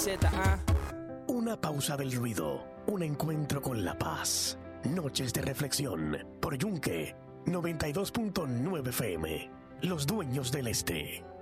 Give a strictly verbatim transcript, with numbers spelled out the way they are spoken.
Z, ah. Una pausa del ruido, un encuentro con la paz. Noches de reflexión por Yunque noventa y dos punto nueve F M. Los dueños del este.